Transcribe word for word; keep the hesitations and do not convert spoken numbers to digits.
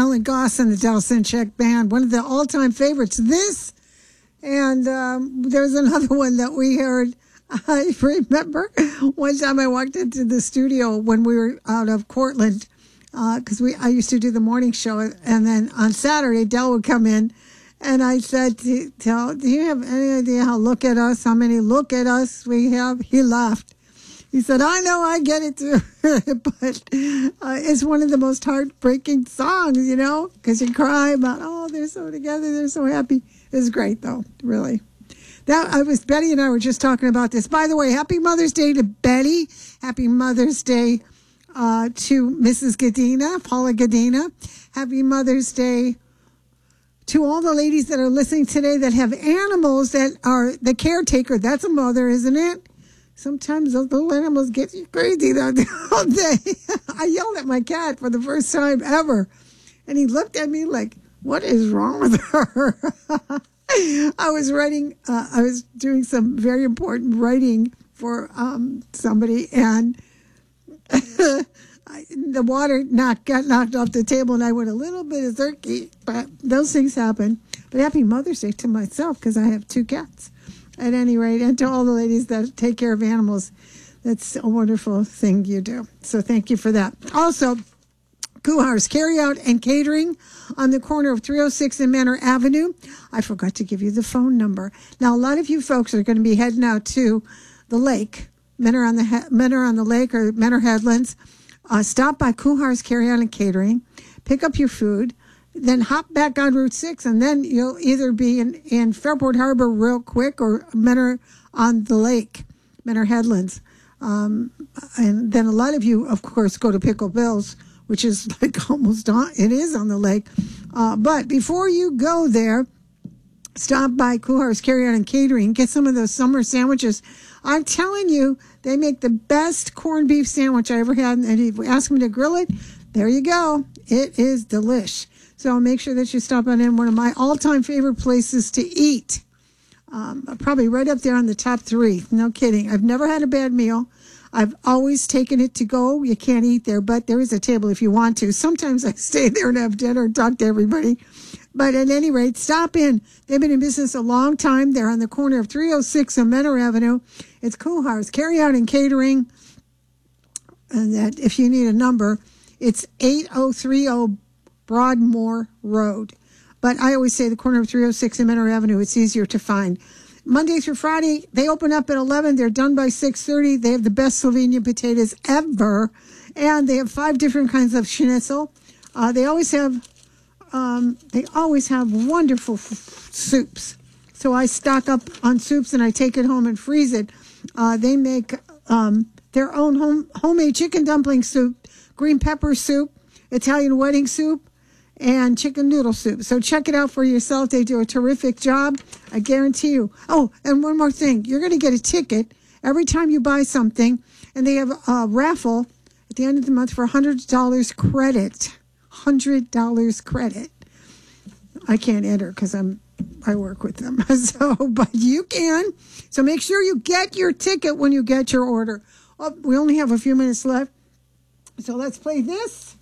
Alan Goss and the Dalsinchek Band, one of the all-time favorites. This, and um, there's another one that we heard. I remember one time I walked into the studio when we were out of Cortland, because uh, we I used to do the morning show, and then on Saturday, Del would come in, and I said to Del, do you have any idea how look at us, how many look at us we have? He laughed. He said, I know, I get it too, but uh, it's one of the most heartbreaking songs, you know, because you cry about, oh, they're so together, they're so happy. It's great, though, really. That I was Betty and I were just talking about this. By the way, happy Mother's Day to Betty. Happy Mother's Day uh, to Missus Gadina, Paula Gadina. Happy Mother's Day to all the ladies that are listening today that have animals that are the caretaker. That's a mother, isn't it? Sometimes those little animals get you crazy all day. I yelled at my cat for the first time ever. And he looked at me like, what is wrong with her? I was writing, uh, I was doing some very important writing for um, somebody. And I, the water knocked, got knocked off the table. And I went a little bit of jerky. But those things happen. But happy Mother's Day to myself because I have two cats. At any rate, and to all the ladies that take care of animals, that's a wonderful thing you do. So thank you for that. Also, Kuhar's Carryout and Catering on the corner of three oh six and Manor Avenue. I forgot to give you the phone number. Now, a lot of you folks are going to be heading out to the lake, Menor on the Menor on the Lake or Menor Headlands. Uh, stop by Kuhar's Carryout and Catering, pick up your food, then hop back on Route six, and then you'll either be in, in Fairport Harbor real quick or Menor on the Lake, Menor Headlands. Um, and then a lot of you, of course, go to Pickle Bill's, which is like almost on, it is on the lake. Uh, but before you go there, stop by Kuhar's Carryout and Catering, get some of those summer sandwiches. I'm telling you, they make the best corned beef sandwich I ever had. And if we ask them to grill it, there you go. It is delish. So make sure that you stop on in one of my all-time favorite places to eat. Um, probably right up there on the top three. No kidding. I've never had a bad meal. I've always taken it to go. You can't eat there, but there is a table if you want to. Sometimes I stay there and have dinner and talk to everybody. But at any rate, stop in. They've been in business a long time. They're on the corner of three oh six and Menor Avenue. It's Kuhar's Carryout and Catering. And that, if you need a number, it's eight oh three oh Broadmoor Road. But I always say the corner of three oh six and Menor Avenue, it's easier to find. Monday through Friday, they open up at eleven. They're done by six thirty. They have the best Slovenian potatoes ever. And they have five different kinds of schnitzel. Uh, they always have um, they always have wonderful f- soups. So I stock up on soups and I take it home and freeze it. Uh, they make um, their own home homemade chicken dumpling soup, green pepper soup, Italian wedding soup, and chicken noodle soup. So check it out for yourself. They do a terrific job. I guarantee you. Oh, and one more thing. You're going to get a ticket every time you buy something, and they have a raffle at the end of the month for one hundred dollars credit. one hundred dollars credit. I can't enter because I'm I work with them. So, but you can. So make sure you get your ticket when you get your order. Oh, we only have a few minutes left. So let's play this.